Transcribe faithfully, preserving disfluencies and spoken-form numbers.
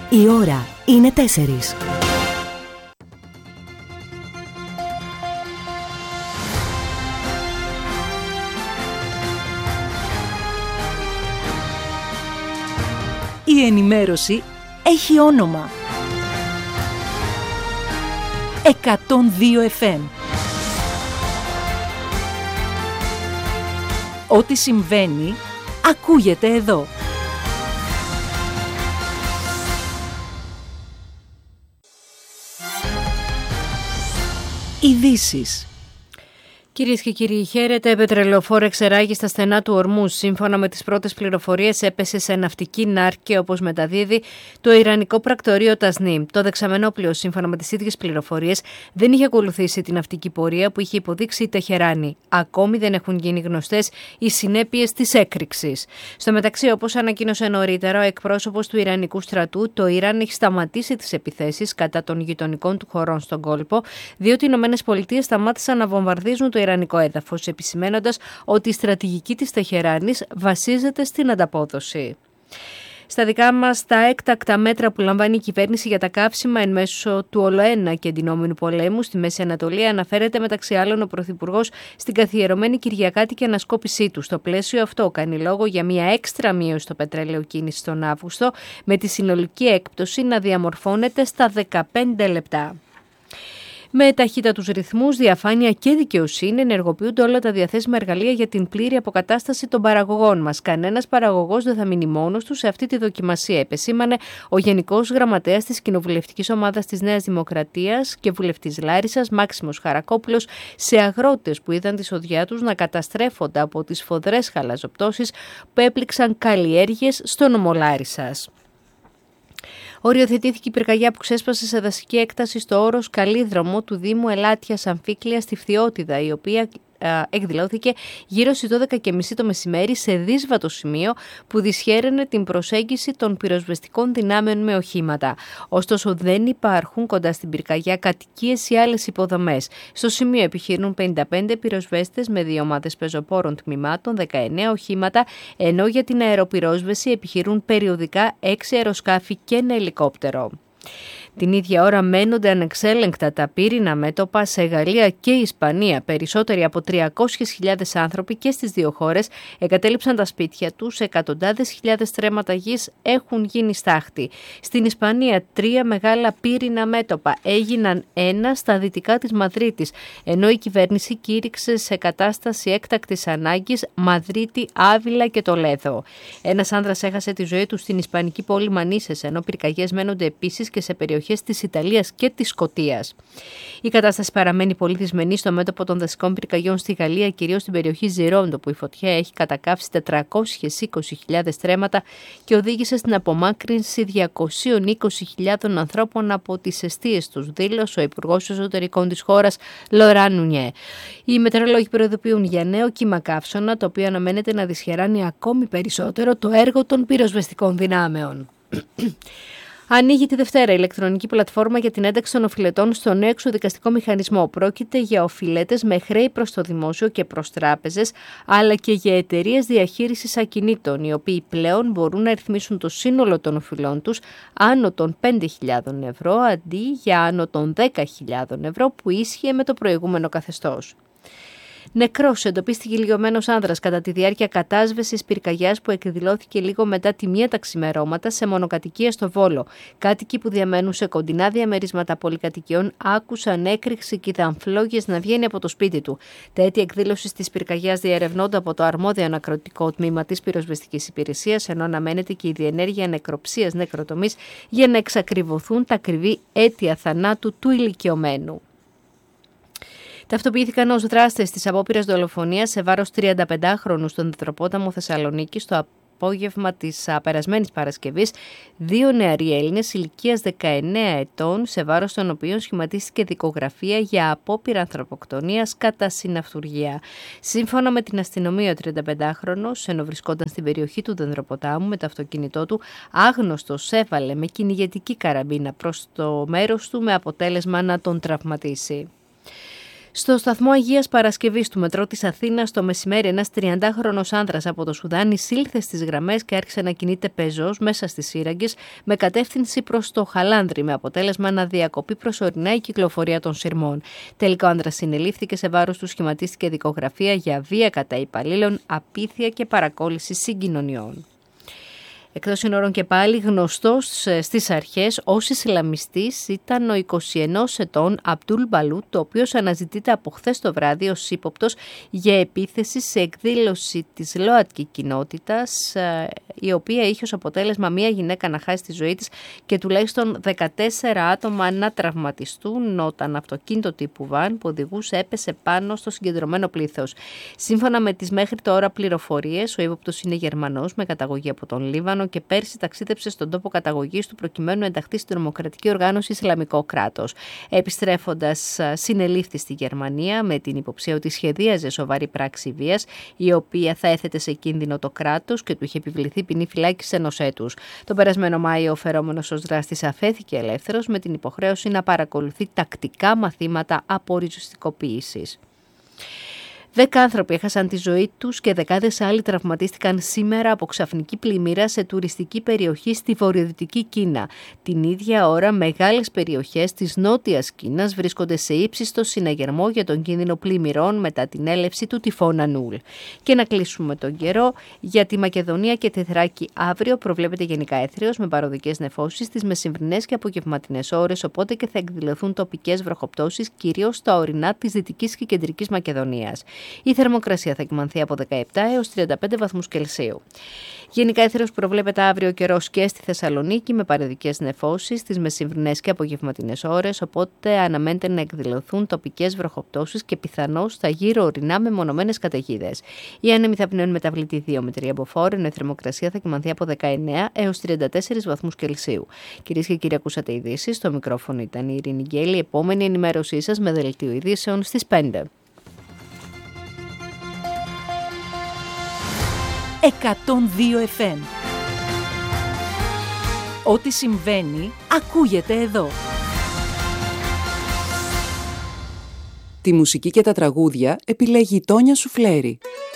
Η ώρα είναι τέσσερις. Η ενημέρωση έχει όνομα. εκατόν δύο εφ εμ. Ό,τι συμβαίνει, ακούγεται εδώ. Ειδήσεις. Κυρίες και κύριοι, χαίρετε. Πετρελαιοφόρο εξεράγει στα στενά του Ορμούζ. Σύμφωνα με τις πρώτες πληροφορίες, έπεσε σε ναυτική νάρκη, όπως μεταδίδει το ιρανικό πρακτορείο Τασνίμ. Το δεξαμενόπλοιο, σύμφωνα με τις ίδιες πληροφορίες, δεν είχε ακολουθήσει τη ναυτική πορεία που είχε υποδείξει η Τεχεράνη. Ακόμη δεν έχουν γίνει γνωστές οι συνέπειες της έκρηξης. Στο μεταξύ, όπως ανακοίνωσε νωρίτερα ο εκπρόσωπος του Ιρανικού στρατού, το Ιράν έχει σταματήσει τις επιθέσεις κατά των γειτονικών του χωρών στον κόλπο, διότι οι ΗΠΑ σταμάτησαν να βομβαρδίζουν το ιρανικό έδαφος, επισημένοντας ότι η στρατηγική της Τεχεράνης βασίζεται στην ανταπόδοση. Στα δικά μας, τα έκτακτα μέτρα που λαμβάνει η κυβέρνηση για τα καύσιμα εν μέσω του ολοένα και εντυνόμενου πολέμου στη Μέση Ανατολή, αναφέρεται μεταξύ άλλων ο Πρωθυπουργός στην καθιερωμένη κυριακάτικη ανασκόπησή του. Στο πλαίσιο αυτό, κάνει λόγο για μια έξτρα μείωση στο πετρέλαιο κίνηση τον Αύγουστο, με τη συνολική έκπτωση να διαμορφώνεται στα δεκαπέντε λεπτά. Με ταχύτατους ρυθμούς, διαφάνεια και δικαιοσύνη ενεργοποιούνται όλα τα διαθέσιμα εργαλεία για την πλήρη αποκατάσταση των παραγωγών μας. Κανένας παραγωγός δεν θα μείνει μόνος του σε αυτή τη δοκιμασία, επεσήμανε ο Γενικός Γραμματέας της Κοινοβουλευτικής Ομάδας της Νέας Δημοκρατίας και βουλευτής Λάρισσας, Μάξιμος Χαρακόπουλος, σε αγρότες που είδαν τη σοδιά τους να καταστρέφονται από τις σφοδρές χαλαζοπτώσεις που έπληξαν καλλιέργειες στο νομό Λάρισσας. Οριοθετήθηκε η πυρκαγιά που ξέσπασε σε δασική έκταση στο όρος Καλίδρομο του Δήμου Ελάτιας Αμφίκλειας στη Φθιώτιδα, η οποία α, εκδηλώθηκε γύρω στις δώδεκα και μισή το μεσημέρι σε δύσβατο σημείο που δυσχέραινε την προσέγγιση των πυροσβεστικών δυνάμεων με οχήματα. Ωστόσο, δεν υπάρχουν κοντά στην πυρκαγιά κατοικίες ή άλλες υποδομές. Στο σημείο επιχειρούν πενήντα πέντε πυροσβέστες με δύο ομάδες πεζοπόρων τμήματων, δεκαεννέα οχήματα, ενώ για την αεροπυρόσβεση επιχειρούν περιοδικά έξι αεροσκάφη και ένα ελικόπτερο. Την ίδια ώρα μένονται ανεξέλεγκτα τα πύρινα μέτωπα σε Γαλλία και Ισπανία. Περισσότεροι από τριακόσιες χιλιάδες άνθρωποι και στις δύο χώρες εγκατέλειψαν τα σπίτια τους. Εκατοντάδες χιλιάδες στρέμματα γης έχουν γίνει στάχτη. Στην Ισπανία, τρία μεγάλα πύρινα μέτωπα έγιναν ένα στα δυτικά της Μαδρίτης, ενώ η κυβέρνηση κήρυξε σε κατάσταση έκτακτης ανάγκης Μαδρίτη, Άβυλα και Τολέδο. Ένας άνδρας έχασε τη ζωή του στην ισπανική πόλη Μανίσες, ενώ πυρκαγιές μένονται επίσης και σε περιοχές της Ιταλίας και της Σκωτίας. Η κατάσταση παραμένει πολύ δυσμενή στο μέτωπο των δασικών πυρκαγιών στη Γαλλία, κυρίως στην περιοχή Ζιρόντο, που η φωτιά έχει κατακαύσει τετρακόσιες είκοσι χιλιάδες στρέμματα και οδήγησε στην απομάκρυνση διακόσιες είκοσι χιλιάδες ανθρώπων από τις εστίες τους, δήλωσε ο Υπουργός Εσωτερικών της χώρας, Λοράν Νουνιέ. Οι μετεωρολόγοι προειδοποιούν για νέο κύμα καύσωνα, το οποίο αναμένεται να δυσχεράνει ακόμη περισσότερο το έργο των πυροσβεστικών δυνάμεων. Ανοίγει τη Δευτέρα η ηλεκτρονική πλατφόρμα για την ένταξη των οφειλετών στο νέο εξοδικαστικό μηχανισμό. Πρόκειται για οφειλέτες με χρέη προς το δημόσιο και προς τράπεζες, αλλά και για εταιρείες διαχείρισης ακινήτων, οι οποίοι πλέον μπορούν να ρυθμίσουν το σύνολο των οφειλών τους άνω των πέντε χιλιάδες ευρώ, αντί για άνω των δέκα χιλιάδες ευρώ που ίσχυε με το προηγούμενο καθεστώς. Νεκρός εντοπίστηκε ηλικιωμένος άνδρας κατά τη διάρκεια κατάσβεσης πυρκαγιάς που εκδηλώθηκε λίγο μετά τη μία τα ξημερώματα σε μονοκατοικία στο Βόλο. Κάτοικοι που διαμένουν σε κοντινά διαμερίσματα πολυκατοικιών άκουσαν έκρηξη και είδαν φλόγες να βγαίνει από το σπίτι του. Τα αίτια εκδήλωσης της πυρκαγιάς διερευνώνται από το αρμόδιο ανακροτικό τμήμα της πυροσβεστικής υπηρεσίας, ενώ αναμένεται και η διενέργεια νεκροψίας νεκροτομής για να εξακριβωθούν τα ακριβή αίτια θανάτου του ηλικιωμένου. Ταυτοποιήθηκαν ως δράστες της απόπειρας δολοφονίας σε βάρος τριανταπεντάχρονου στον Δεντροπόταμο Θεσσαλονίκη στο απόγευμα της περασμένης Παρασκευής δύο νεαροί Έλληνες ηλικίας δεκαεννέα ετών, σε βάρος των οποίων σχηματίστηκε δικογραφία για απόπειρα ανθρωποκτονίας κατά συναυτουργία. Σύμφωνα με την αστυνομία, ο τριανταπεντάχρονος, ενώ βρισκόταν στην περιοχή του Δεντροποτάμου με το αυτοκίνητό του, άγνωστος έβαλε με κυνηγετική καραμπίνα προς το μέρος του με αποτέλεσμα να τον τραυματίσει. Στο σταθμό Αγίας Παρασκευής του μετρό της Αθήνας το μεσημέρι ένας τριαντάχρονος άνδρας από το Σουδάν εισήλθε στις γραμμές και άρχισε να κινείται πεζός μέσα στις σύραγγες με κατεύθυνση προς το Χαλάνδρι, με αποτέλεσμα να διακοπεί προσωρινά η κυκλοφορία των σειρμών. Τελικά ο άνδρας συνελήφθηκε, σε βάρος του σχηματίστηκε δικογραφία για βία κατά υπαλλήλων, απίθεια και παρακόλληση συγκοινωνιών. Εκτός συνόρων και πάλι, γνωστός στις αρχές ως Ισλαμιστής ήταν ο εικοσιενός ετών Αμπτούλ Μπαλούτ, το οποίος αναζητείται από χθες το βράδυ ως ύποπτος για επίθεση σε εκδήλωση της ΛΟΑΤΚΙ κοινότητας, η οποία είχε ως αποτέλεσμα μία γυναίκα να χάσει τη ζωή της και τουλάχιστον δεκατέσσερα άτομα να τραυματιστούν όταν αυτοκίνητο τύπου βαν που οδηγούσε έπεσε πάνω στο συγκεντρωμένο πλήθος. Σύμφωνα με τις μέχρι τώρα πληροφορίες, ο ύποπτος είναι Γερμανός με καταγωγή από τον Λίβανο και πέρσι ταξίδεψε στον τόπο καταγωγής του προκειμένου να ενταχθεί στην τρομοκρατική οργάνωση Ισλαμικό κράτος. Επιστρέφοντας, συνελήφθη στη Γερμανία με την υποψία ότι σχεδίαζε σοβαρή πράξη βίας, η οποία θα έθετε σε κίνδυνο το κράτος και του είχε επιβληθεί ποινή φυλάκισης ενός έτους. Τον περασμένο Μάιο ο φερόμενος ως δράστης αφέθηκε ελεύθερος με την υποχρέωση να παρακολουθεί τακτικά μαθήματα απορριζοστικοποίησης. Δέκα άνθρωποι έχασαν τη ζωή τους και δεκάδες άλλοι τραυματίστηκαν σήμερα από ξαφνική πλημμύρα σε τουριστική περιοχή στη βορειοδυτική Κίνα. Την ίδια ώρα, μεγάλες περιοχές της νότιας Κίνας βρίσκονται σε ύψιστο συναγερμό για τον κίνδυνο πλημμυρών μετά την έλευση του τυφώνα Νούλ. Και να κλείσουμε τον καιρό. Για τη Μακεδονία και τη Θράκη αύριο προβλέπεται γενικά έθριος με παροδικές νεφώσεις στις μεσημβρινές και απογευματινές ώρες, οπότε και θα εκδηλωθούν τοπικές βροχοπτώσεις κυρίως στα ορεινά της Δυτικής και Κεντρικής Μακεδονίας. Η θερμοκρασία θα κυμανθεί από δεκαεπτά έως τριάντα πέντε βαθμούς Κελσίου. Γενικά έθριος προβλέπεται αύριο καιρός και στη Θεσσαλονίκη με παρεδικές νεφώσεις στις μεσημβρινές και απογευματινές ώρες, οπότε αναμένεται να εκδηλωθούν τοπικές βροχοπτώσεις και πιθανώς στα γύρω ορεινά με μονομένες καταιγίδες. Οι άνεμοι θα πνέουν μεταβλητή δύο με τρία μποφόρ, ενώ η θερμοκρασία θα κυμανθεί από δεκαεννέα έως τριάντα τέσσερις βαθμούς Κελσίου. Κυρίες και κύριοι, ακούσατε ειδήσεις. Στο μικρόφωνο ήταν η Ειρήνη Γκέλη. Επόμενη ενημέρωσή σας με δελτίο ειδήσεων στις πέντε. εκατόν δύο εφ εμ. Ό,τι συμβαίνει, ακούγεται εδώ. Τη μουσική και τα τραγούδια επιλέγει η Τόνια Σουφλέρη.